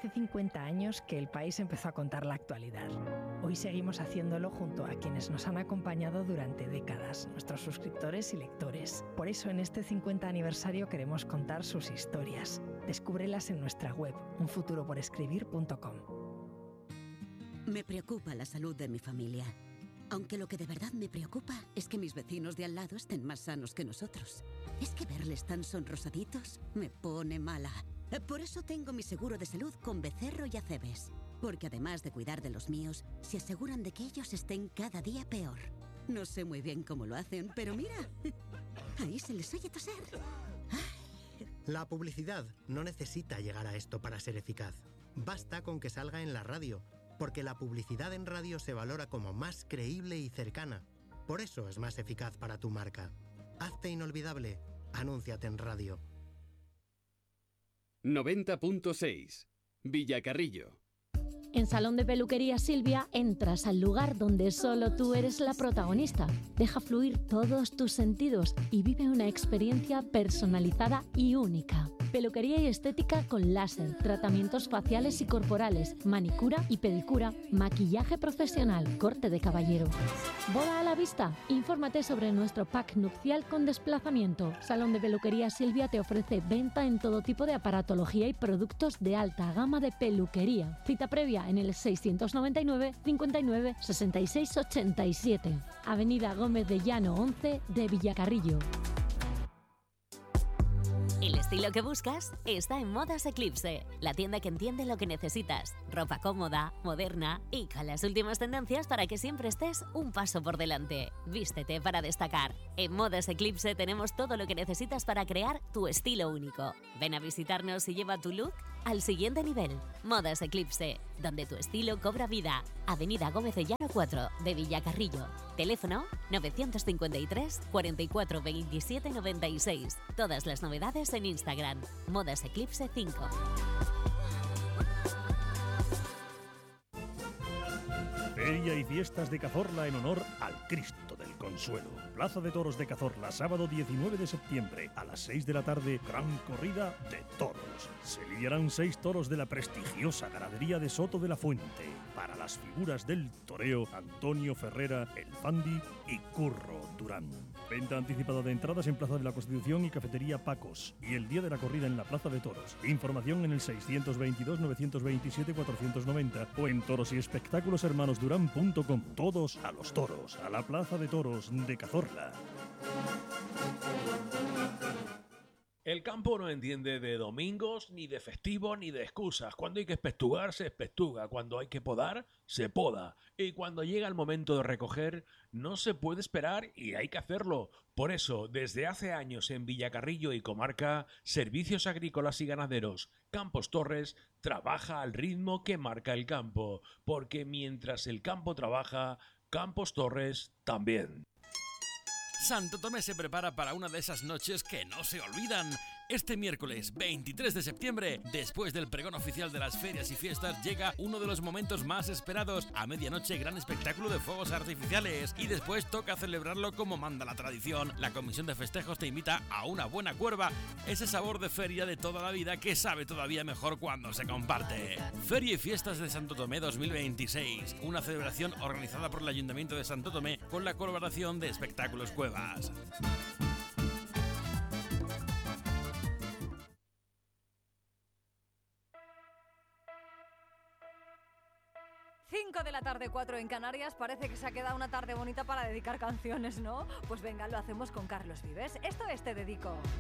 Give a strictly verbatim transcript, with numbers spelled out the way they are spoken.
Hace cincuenta años que el país empezó a contar la actualidad. Hoy seguimos haciéndolo junto a quienes nos han acompañado durante décadas, nuestros suscriptores y lectores. Por eso en este cincuenta aniversario queremos contar sus historias. Descúbrelas en nuestra web, un futuro por escribir punto com. Me preocupa la salud de mi familia. Aunque lo que de verdad me preocupa es que mis vecinos de al lado estén más sanos que nosotros. Es que verles tan sonrosaditos me pone mala. Por eso tengo mi seguro de salud con Becerro y Acebes. Porque además de cuidar de los míos, se aseguran de que ellos estén cada día peor. No sé muy bien cómo lo hacen, pero mira, ahí se les oye toser. La publicidad no necesita llegar a esto para ser eficaz. Basta con que salga en la radio, porque la publicidad en radio se valora como más creíble y cercana. Por eso es más eficaz para tu marca. Hazte inolvidable. Anúnciate en radio. noventa punto seis. Villacarrillo. En Salón de Peluquería Silvia entras al lugar donde solo tú eres la protagonista. Deja fluir todos tus sentidos y vive una experiencia personalizada y única. Peluquería y estética con láser, tratamientos faciales y corporales, manicura y pedicura, maquillaje profesional, corte de caballero. ¿Boda a la vista? Infórmate sobre nuestro pack nupcial con desplazamiento. Salón de Peluquería Silvia te ofrece venta en todo tipo de aparatología y productos de alta gama de peluquería. Cita previa en el seiscientos noventa y nueve, cincuenta y nueve, sesenta y seis, ochenta y siete. Avenida Gómez de Llano once de Villacarrillo. El estilo que buscas está en Modas Eclipse, la tienda que entiende lo que necesitas. Ropa cómoda, moderna y con las últimas tendencias para que siempre estés un paso por delante. Vístete para destacar. En Modas Eclipse tenemos todo lo que necesitas para crear tu estilo único. Ven a visitarnos y lleva tu look al siguiente nivel. Modas Eclipse, donde tu estilo cobra vida. Avenida Gómez de Llano cuatro de Villacarrillo. Teléfono novecientos cincuenta y tres, cuarenta y cuatro, veintisiete, noventa y seis. Todas las novedades en Instagram. Modas Eclipse cinco. Feria y fiestas de Cazorla en honor al Cristo del Consuelo. Plaza de Toros de Cazorla, sábado diecinueve de septiembre, a las seis de la tarde, gran corrida de toros. Se lidiarán seis toros de la prestigiosa ganadería de Soto de la Fuente. Para las figuras del toreo, Antonio Ferrera, El Fandi y Curro Durán. Venta anticipada de entradas en Plaza de la Constitución y Cafetería Pacos. Y el día de la corrida en la Plaza de Toros. Información en el seiscientos veintidós, novecientos veintisiete, cuatrocientos noventa o en toros y espectáculos hermanos durán punto com. Todos a los toros, a la Plaza de Toros de Cazorla. El campo no entiende de domingos, ni de festivos, ni de excusas. Cuando hay que espestugar, se espestuga. Cuando hay que podar, se poda. Y cuando llega el momento de recoger, no se puede esperar y hay que hacerlo. Por eso, desde hace años en Villacarrillo y comarca, Servicios Agrícolas y Ganaderos Campos Torres trabaja al ritmo que marca el campo. Porque mientras el campo trabaja, Campos Torres también. Santo Tomé se prepara para una de esas noches que no se olvidan. Este miércoles veintitrés de septiembre, después del pregón oficial de las ferias y fiestas, llega uno de los momentos más esperados. A medianoche, gran espectáculo de fuegos artificiales. Y después toca celebrarlo como manda la tradición. La comisión de festejos te invita a una buena cuerva. Ese sabor de feria de toda la vida que sabe todavía mejor cuando se comparte. Feria y Fiestas de Santo Tomé dos mil veintiséis. Una celebración organizada por el Ayuntamiento de Santo Tomé con la colaboración de Espectáculos Cuevas. cinco de la tarde, cuatro en Canarias. Parece que se ha quedado una tarde bonita para dedicar canciones, ¿no? Pues venga, lo hacemos con Carlos Vives. Esto es Te Dedico.